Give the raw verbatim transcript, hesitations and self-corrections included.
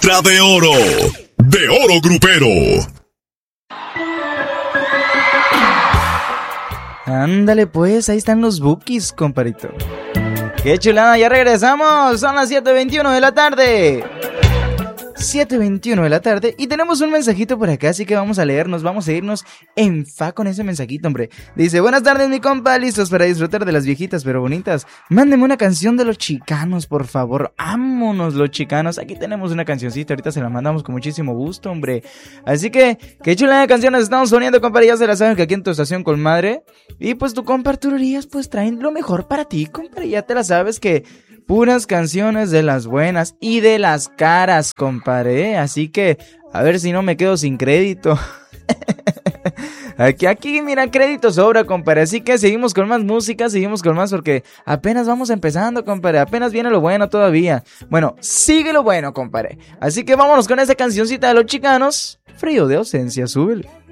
Letra de oro. De oro grupero. Ándale pues, ahí están los bookies, comparito. ¡Qué chulada! Ya regresamos, son las siete veintiuno de la tarde. siete veintiuno de la tarde y tenemos un mensajito por acá, así que vamos a leernos, vamos a irnos en fa con ese mensajito, hombre. Dice, buenas tardes mi compa, listos para disfrutar de las viejitas pero bonitas. Mándeme una canción de los Chicanos, por favor. Ámonos los Chicanos, aquí tenemos una cancioncita, ahorita se la mandamos con muchísimo gusto, hombre. Así que, qué chula de canciones estamos poniendo, compa, ya se la saben que aquí en tu estación con madre. Y pues tu compa Arturo Urias, pues traen lo mejor para ti, compa, ya te la sabes que... puras canciones de las buenas y de las caras, compadre, ¿eh? Así que, a ver si no me quedo sin crédito. Aquí, aquí, mira, crédito sobra, compadre. Así que seguimos con más música, seguimos con más porque apenas vamos empezando, compadre. Apenas viene lo bueno todavía. Bueno, sigue lo bueno, compadre. Así que vámonos con esa cancioncita de los Chicanos. Frío de ausencia, súbele.